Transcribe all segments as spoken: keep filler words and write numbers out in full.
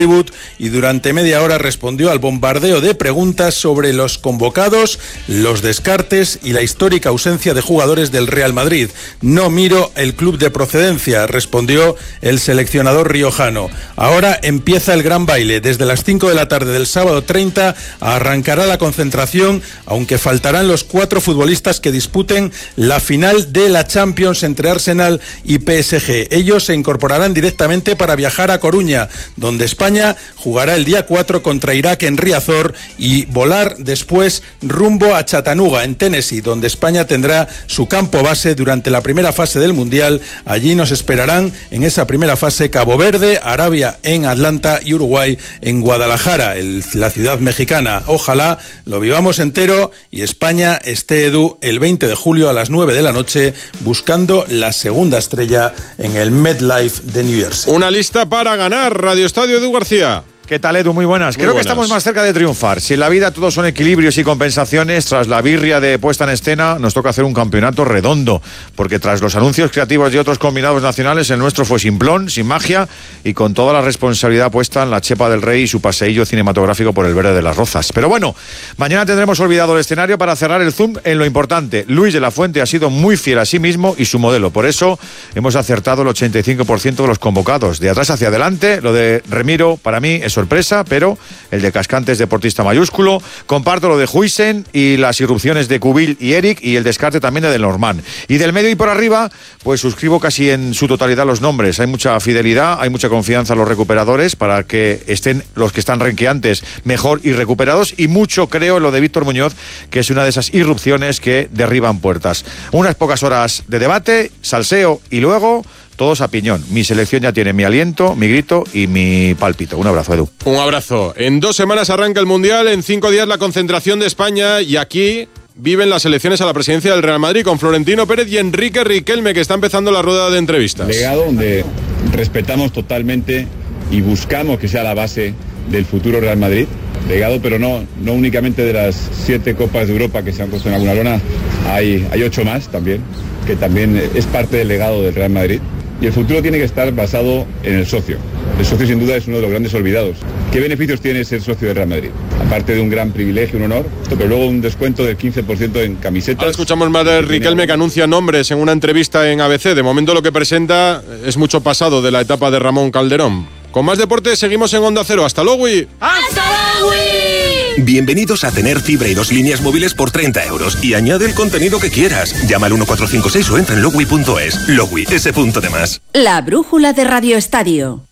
y durante media hora respondió al bombardeo de preguntas sobre los convocados, los descartes y la histórica ausencia de jugadores del Real Madrid. No miro el club de procedencia, respondió el seleccionador riojano. Ahora empieza el gran baile. Desde las cinco de la tarde del sábado treinta arrancará la concentración, aunque faltarán los cuatro futbolistas que disputen la final de la Champions entre Arsenal y P S G. Ellos se incorporarán directamente para viajar a Coruña, donde España jugará el día cuatro contra Irak en Riazor y volar después rumbo a Chattanooga, en Tennessee, donde España tendrá su campo base durante la primera fase del Mundial. Allí nos esperarán en esa primera fase Cabo Verde, Arabia en Atlanta y Uruguay en Guadalajara, el, la ciudad mexicana. Ojalá lo vivamos entero y España esté, Edu, el veinte de julio a las nueve de la noche buscando la segunda estrella en el MetLife de New Jersey. Una lista para ganar. Radio Estadio Edu García. ¿Qué tal, Edu? Muy buenas. Muy Creo buenas. que estamos más cerca de triunfar. Si en la vida todos son equilibrios y compensaciones, tras la birria de puesta en escena, nos toca hacer un campeonato redondo, porque tras los anuncios creativos de otros combinados nacionales, el nuestro fue simplón, sin magia y con toda la responsabilidad puesta en la chepa del rey y su paseillo cinematográfico por el verde de las Rozas. Pero bueno, mañana tendremos olvidado el escenario para cerrar el zoom en lo importante. Luis de la Fuente ha sido muy fiel a sí mismo y su modelo. Por eso hemos acertado el ochenta y cinco por ciento de los convocados. De atrás hacia adelante, lo de Remiro para mí es sorpresa, pero el de Cascante es deportista mayúsculo. Comparto lo de Huijsen y las irrupciones de Cubil y Eric y el descarte también de Del Normand. Y del medio y por arriba, pues suscribo casi en su totalidad los nombres. Hay mucha fidelidad, hay mucha confianza en los recuperadores para que estén los que están renqueantes mejor y recuperados, y mucho creo en lo de Víctor Muñoz, que es una de esas irrupciones que derriban puertas. Unas pocas horas de debate, salseo y luego todos a piñón. Mi selección ya tiene mi aliento, mi grito y mi pálpito. Un abrazo, Edu. Un abrazo. En dos semanas arranca el Mundial, en cinco días la concentración de España y aquí viven las elecciones a la presidencia del Real Madrid con Florentino Pérez y Enrique Riquelme, que está empezando la rueda de entrevistas. Legado donde respetamos totalmente y buscamos que sea la base del futuro Real Madrid. Legado, pero no, no únicamente de las siete Copas de Europa que se han puesto en alguna lona, hay, hay ocho más también, que también es parte del legado del Real Madrid. Y el futuro tiene que estar basado en el socio. El socio sin duda es uno de los grandes olvidados. ¿Qué beneficios tiene ser socio del Real Madrid? Aparte de un gran privilegio, un honor, pero luego un descuento del quince por ciento en camisetas. Ahora escuchamos más de Riquelme, que anuncia nombres en una entrevista en A B C. De momento lo que presenta es mucho pasado de la etapa de Ramón Calderón. Con más deporte seguimos en Onda Cero. ¡Hasta luego! ¡Hasta luego! Bienvenidos a tener fibra y dos líneas móviles por treinta euros y añade el contenido que quieras. Llama al uno cuatro cinco seis o entra en logui punto es. Logui, ese punto de más. La brújula de Radio Estadio.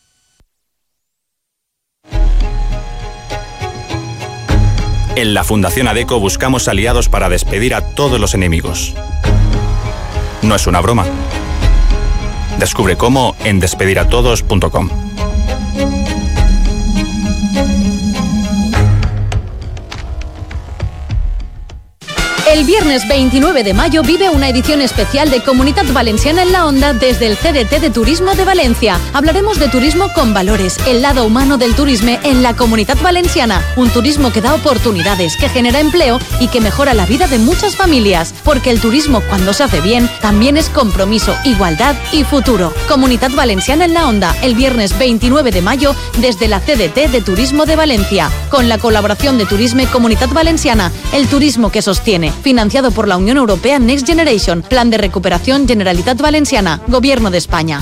En la Fundación ADECO buscamos aliados para despedir a todos los enemigos. No es una broma. Descubre cómo en despediratodos punto com. El viernes veintinueve de mayo vive una edición especial de Comunitat Valenciana en la Onda desde el C D T de Turismo de Valencia. Hablaremos de turismo con valores, el lado humano del turismo en la Comunitat Valenciana. Un turismo que da oportunidades, que genera empleo y que mejora la vida de muchas familias. Porque el turismo, cuando se hace bien, también es compromiso, igualdad y futuro. Comunitat Valenciana en la Onda, el viernes veintinueve de mayo desde la C D T de Turismo de Valencia. Con la colaboración de Turismo y Comunitat Valenciana, el turismo que sostiene. Financiado por la Unión Europea Next Generation, Plan de Recuperación Generalitat Valenciana, Gobierno de España.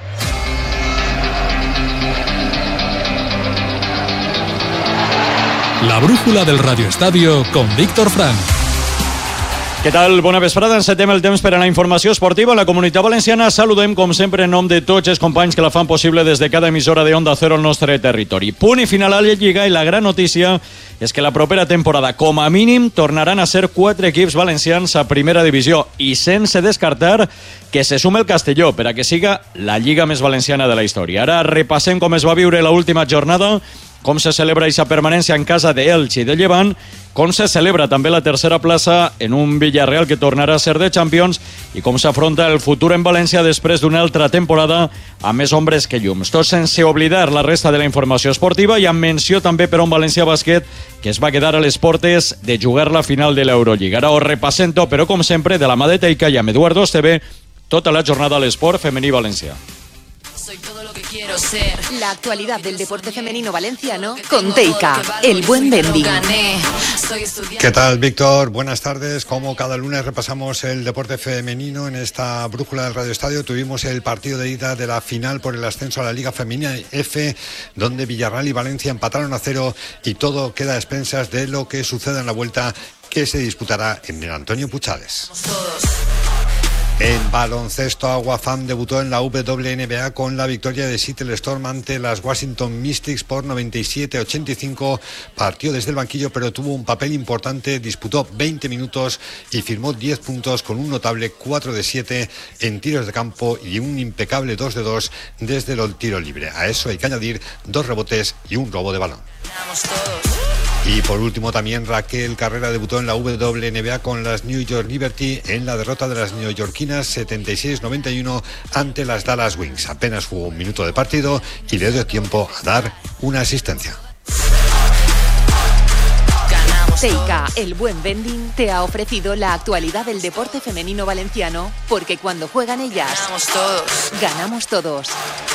La brújula del Radio Estadio con Víctor Frank. Què tal? Bona vesprada. Encetem el temps per a la informació esportiva. En la Comunitat Valenciana saludem, com sempre, en nom de tots els companys que la fan possible des de cada emissora de Onda Cero al nostre territori. Punt i final a la Lliga, i la gran notícia és que la propera temporada, com a mínim, tornaran a ser quatre equips valencians a primera divisió, i sense descartar que se sume el Castelló per a que siga la lliga més valenciana de la història. Ara repassem com es va viure l'última jornada, com se celebra aquesta permanència en casa d'Elx i de Llevant, com se celebra també la tercera plaça en un Villarreal que tornarà a ser de Champions i com s'afronta el futur en València després d'una altra temporada amb més ombres que llums. Tot sense oblidar la resta de la informació esportiva i amb menció també per a un València Bàsquet que es va quedar a les portes de jugar la final de l'Eurolliga. Ara ho repassem tot, però com sempre, de la mà de Teica i amb Eduardo Esteve, tota la jornada a l'esport femení valencià. Soy todo lo que quiero ser. La actualidad del deporte femenino valenciano con Teica, el buen vending. ¿Qué tal, Víctor? Buenas tardes. Como cada lunes repasamos el deporte femenino en esta brújula del Radio Estadio. Tuvimos el partido de ida de la final por el ascenso a la Liga Femenina F, donde Villarreal y Valencia empataron a cero y todo queda a expensas de lo que suceda en la vuelta que se disputará en el Antonio Puchades. En baloncesto, Aguafam debutó en la W N B A con la victoria de Seattle Storm ante las Washington Mystics por noventa y siete a ochenta y cinco. Partió desde el banquillo, pero tuvo un papel importante, disputó veinte minutos y firmó diez puntos con un notable cuatro de siete en tiros de campo y un impecable dos de dos desde el tiro libre. A eso hay que añadir dos rebotes y un robo de balón. Y por último también Raquel Carrera debutó en la W N B A con las New York Liberty en la derrota de las neoyorquinas setenta y seis noventa y uno ante las Dallas Wings. Apenas jugó un minuto de partido y le dio tiempo a dar una asistencia. Teica, el buen vending, te ha ofrecido la actualidad del deporte femenino valenciano, porque cuando juegan ellas, ganamos todos. Ganamos todos.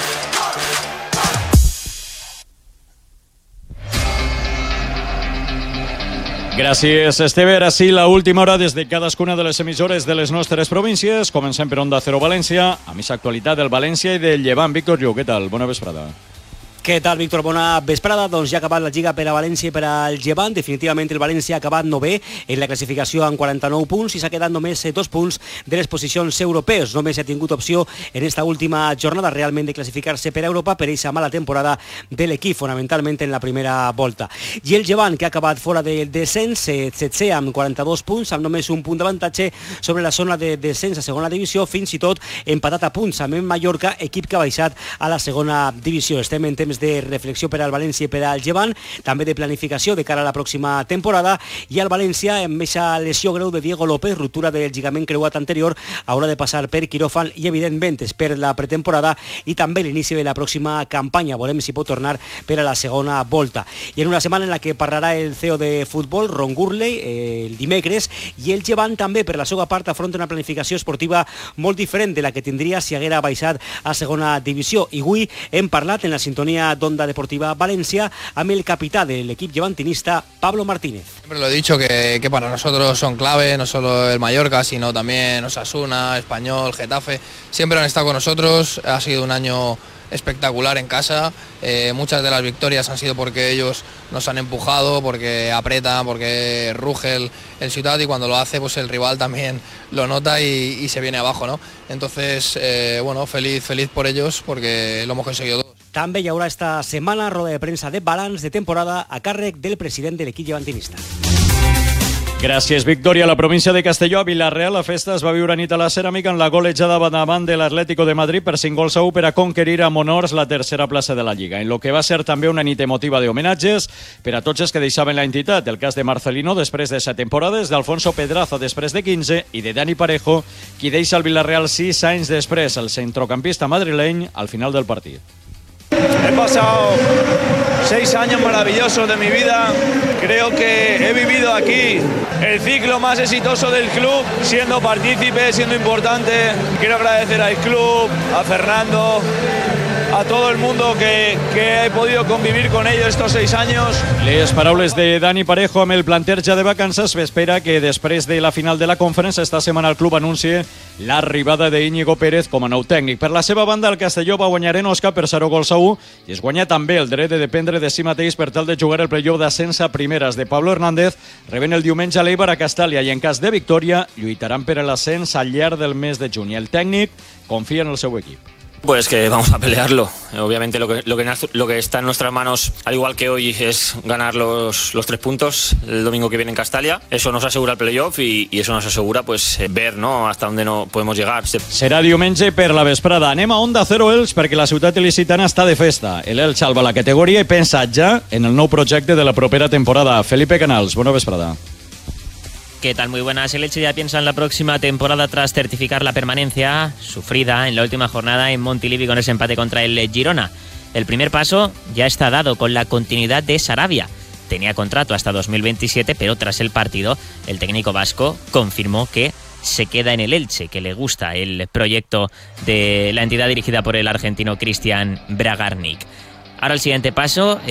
Gràcies, Esteve. Ara sí, la última hora des de cadascuna de les emissores de les nostres províncies. Comencem per Onda Cero València, a més actualitat del València i del Llevant. Víctor Lluc, què tal? Bona vesprada. Què tal, Víctor? Bona vesprada. Doncs ja ha acabat la Lliga per a València i per al Llevant. Definitivament el València ha acabat novè en la classificació amb quaranta-nou punts i s'ha quedat només dos punts de les posicions europees. Només ha tingut opció en esta última jornada realment de classificar-se per a Europa per aquesta mala temporada de l'equip, fonamentalment en la primera volta. I el Llevant, que ha acabat fora del descens, setzè amb quaranta-dos punts, amb només un punt d'avantatge sobre la zona de descens a segona divisió, fins i tot empatat a punts amb el Mallorca, equip que ha baixat a la segona divisió. Estem en temps de reflexió per al València i per al Llevant, també de planificació de cara a la pròxima temporada, i el València, amb aquesta lesió greu de Diego López, ruptura del lligament creuat anterior, haurà de passar per quiròfan i evidentment per la pretemporada i també l'inici de la pròxima campanya. Veurem si pot tornar per a la segona volta. I en una setmana en la que parlarà el C E O de futbol, Ron Gurley, eh, el dimecres, i el Llevant també per la seva part afronta una planificació esportiva molt diferent de la que tindria si haguera baixat a segona divisió. I avui hem parlat en la sintonia d'Onda Deportiva Valencia amb el capità del equipo llevantinista, Pablo Martínez. Siempre lo he dicho que, que para nosotros son clave, no solo el Mallorca, sino también Osasuna, Español, Getafe, siempre han estado con nosotros. Ha sido un año espectacular en casa, eh, muchas de las victorias han sido porque ellos nos han empujado, porque apretan, porque ruge el, el Ciutat, y cuando lo hace pues el rival también lo nota y, y se viene abajo, ¿no? Entonces, eh, bueno, feliz, feliz por ellos porque lo hemos conseguido todos. També hi haurà esta setmana roda de premsa de balanç de temporada a càrrec del president de l'equip llevantinista. Gràcies, Victòria. A la província de Castelló, a Vila-real, la festa es va viure a nit a la ceràmica en la golejada davant de l'Atlético de Madrid per cinc gols a u per a conquerir amb honors la tercera plaça de la Lliga, en lo que va ser també una nit emotiva d'homenatges per a tots els que deixaven la entitat. El cas de Marcelino després de set temporades, d'Alfonso Pedraza després de quinze i de Dani Parejo, qui deixa el Vila-real sis anys després, el centrocampista madrileny, al final del partit. He pasado seis años maravillosos de mi vida. Creo que he vivido aquí el ciclo más exitoso del club, siendo partícipe, siendo importante. Quiero agradecer al club, a Fernando, a todo el mundo que, que he podido convivir con ellos estos seis años. Les paraules de Dani Parejo amb el planter ja de vacances. S'espera que després de la final de la conferència esta setmana el club anuncie l'arribada d'Íñigo Pérez com a nou tècnic. Per la seva banda, el Castelló va guanyar en Osca per zero gols a u i es guanya també el dret de dependre de si mateix per tal de jugar el playoff d'ascens a primeres de Pablo Hernández, rebent el diumenge a l'Eibar a Castàlia, i en cas de victòria lluitaran per a l'ascens al llarg del mes de juny. El tècnic confia en el seu equip. Pues que vamos a pelearlo. Obviamente lo que, lo que, lo que está en nuestras manos, al igual que hoy, es ganar los, los tres puntos el domingo que viene en Castalia. Eso nos asegura el playoff y, y eso nos asegura pues ver, ¿no?, hasta dónde no podemos llegar. Serà diumenge per la vesprada. Anem a Onda Cero Elx perquè la ciutat il·licitana està de festa. El Elx salva la categoria i pensa ja en el nou projecte de la propera temporada. Felipe Canals, bona vesprada. ¿Qué tal? Muy buenas. El Elche ya piensa en la próxima temporada tras certificar la permanencia sufrida en la última jornada en Montilivi con ese empate contra el Girona. El primer paso ya está dado con la continuidad de Sarabia. Tenía contrato hasta dos mil veintisiete, pero tras el partido el técnico vasco confirmó que se queda en el Elche, que le gusta el proyecto de la entidad dirigida por el argentino Cristian Bragarnik. Ahora el siguiente paso